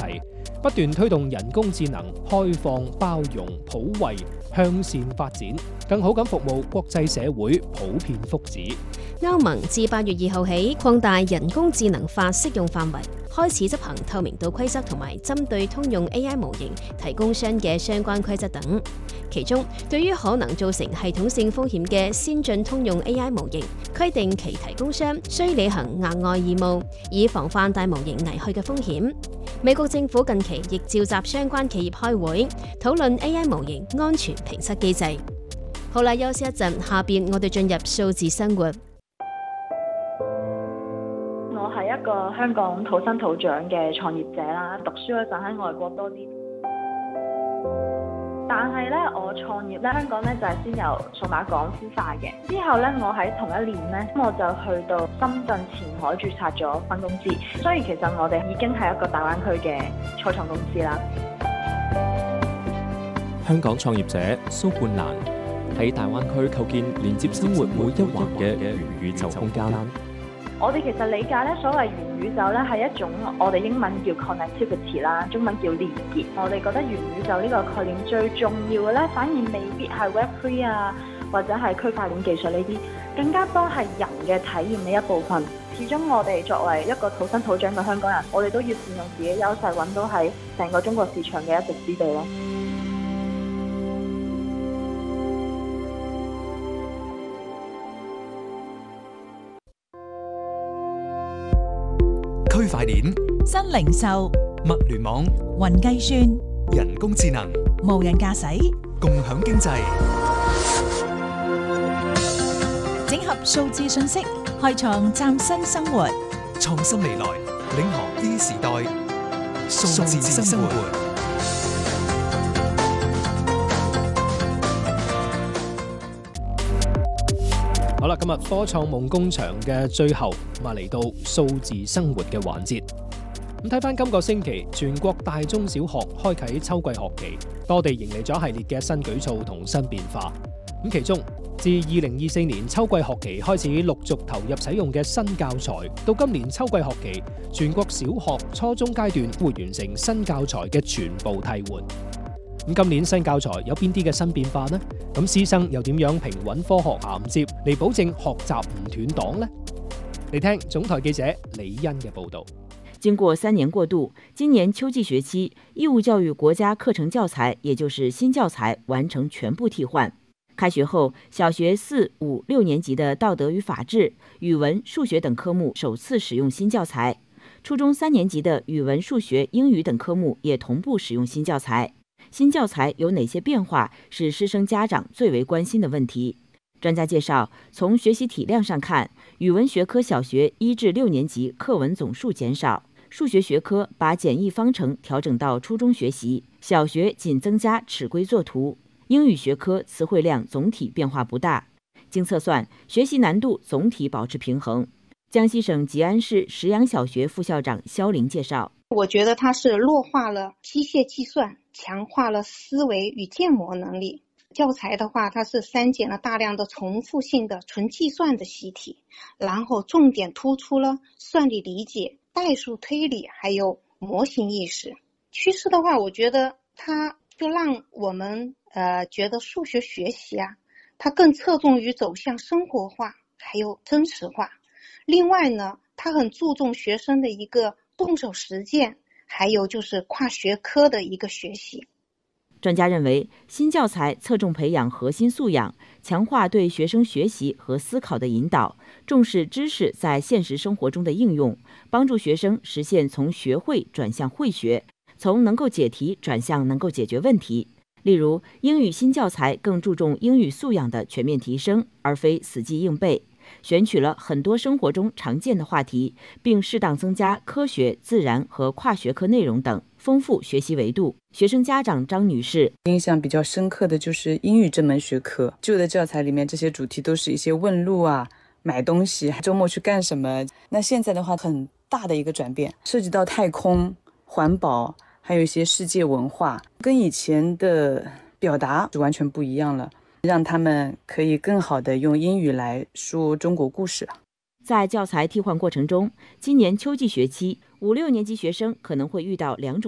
題，不斷推動人工智能開放、包容、普惠、向善發展，更好咁服務國際社會普遍福祉。 歐盟自8月2號起擴大人工智能法適用範圍，開始執行透明度規則同埋針對通用 AI 模型提供商嘅相關規則等。其中，對於可能造成系統性風險嘅先進通用 AI 模型，規定其提供商需履行額外義務，以防範大模型危害嘅風險。美國政府近期亦召集相關企業開會，討論 AI 模型安全評測機制。好啦，休息一陣，下邊我哋進入數字生活。 我係一個香港土生土長嘅創業者啦，讀書嗰陣喺外國多啲。但係咧，我創業咧，香港咧就係先由數碼港孵化嘅。之後咧，我喺同一年咧，我就去到深圳前海註冊咗分公司。所以其實我哋已經係一個大灣區嘅初創公司啦。 香港創業者蘇冠蘭喺大灣區構建連接生活每一環嘅元宇宙空間。 我哋其實理解咧，所謂元宇宙咧係一種我哋英文叫 connectivity 啦，中文叫連結。我哋覺得元宇宙呢個概念最重要嘅咧，反而未必係 Web3 啊，或者係區塊鏈技術呢啲，更加多係人嘅體驗呢一部分。始終我哋作為一個土生土長嘅香港人，我哋都要善用自己優勢，揾到喺成個中國市場嘅一席之地咯。 區塊鏈、 新零售、 物聯網、 雲計算、 人工智能、 無人駕駛、 共享經濟， 整合數字信息，開創嶄新生活。 創新未來，領航 E 時代，數字生活。 好啦，今日科創夢工場嘅最後嚟到數字生活嘅環節。咁睇翻今個星期，全國大中小學開啟秋季學期，多地迎嚟咗系列嘅新舉措同新變化。咁其中，自2024年秋季學期開始陸續投入使用嘅新教材，到今年秋季學期，全國小學、初中階段會完成新教材嘅全部替換。咁今年新教材有邊啲嘅新變化呢？咁師生又點樣平穩科學銜接嚟保證學習唔斷檔呢？嚟聽總台記者李欣嘅報道。 經過3年過渡，今年秋季學期義務教育國家課程教材，也就是新教材完成全部替換。開學後，小學4、5、6年級的道德與法治、語文、數學等科目首次使用新教材，初中3年級的語文、數學、英語等科目也同步使用新教材。新教材有哪些變化，是師生家長最為關心的問題。專家介紹，從學習體量上看，語文學科小學1至6年級課文總數減少，數學學科把簡易方程調整到初中學習，小學僅增加尺規作圖。英語學科詞彙量總體變化不大，經測算，學習難度總體保持平衡。江西省吉安市石陽小學副校長肖玲介紹， 我覺得它是弱化了機械計算，強化了思維與建模能力。教材的話，它是刪減了大量的重複性的純計算的習題，然後重點突出了算力理解、代數推理還有模型意識。趨勢的話，我覺得它就讓我們覺得數學學習啊，它更側重於走向生活化還有真實化。另外呢，它很注重學生的一個動手實踐，還有就是跨學科的一個學習。 專家認為，新教材側重培養核心素養，強化對學生學習和思考的引導，重視知識在現實生活中的應用，幫助學生實現從學會轉向會學，從能夠解題轉向能夠解決問題。例如，英語新教材更注重英語素養的全面提升，而非死記硬背，選取了很多生活中常見的話題，並適當增加科學、自然和跨學科內容等，豐富學習維度。學生家長張女士印象比較深刻的就是英語這門學科，舊的教材裡面這些主題都是一些問路啊、買東西、週末去幹什麼。那現在的話，很大的一個轉變，涉及到太空、環保，還有一些世界文化，跟以前的表達就完全不一樣了，讓他們可以更好的用英語來說中國故事。 在教材替換過程中，今年秋季學期5、6年級學生可能會遇到2種